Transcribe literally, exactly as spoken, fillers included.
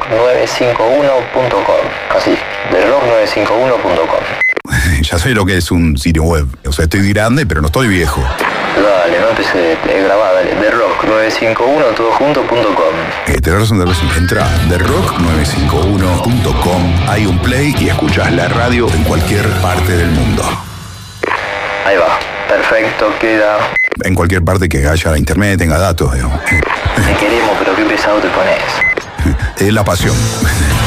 nueve cinco uno punto com. Así, the rock nueve cinco uno punto com. Ya sé lo que es un sitio web. O sea, estoy grande, pero no estoy viejo. Dale, no empecé, te grabá, dale. the rock nueve cinco uno todo junto punto com. Eh, tenés razón, tenés razón. Entra a the rock nueve cinco uno punto com. Hay un play y escuchás la radio en cualquier parte del mundo. Ahí va, perfecto, queda. En cualquier parte que haya internet, tenga datos, digamos. Te queremos, pero qué pesado te pones. Es la pasión.